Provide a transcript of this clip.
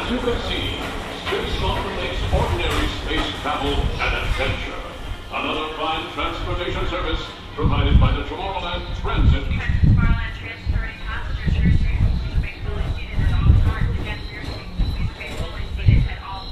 you can see, Space Mountain makes ordinary space travel an adventure. Another fine transportation service provided by the Tomorrowland Transit